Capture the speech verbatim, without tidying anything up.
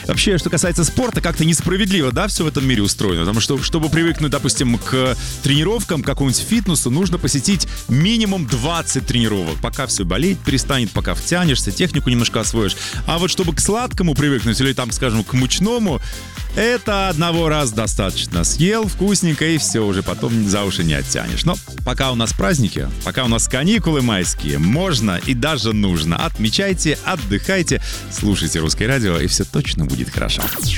Вообще, что касается спорта, как-то несправедливо, да, все в этом мире устроено. Потому что, чтобы привыкнуть, допустим, к тренировкам, к какому-нибудь фитнесу, нужно посетить минимум двадцать тренировок. Пока все болеть перестанет, пока втянешься, технику немножко освоишь. А вот чтобы к сладкому привыкнуть или там, скажем, к мучному, это одного раза достаточно. Съел вкусненько и все, уже потом за уши не оттянешь. Но пока у нас праздники, пока у нас каникулы майские, можно и даже нужно. Отмечайте, отдыхайте, слушайте Русское радио, и все точно будет хорошо.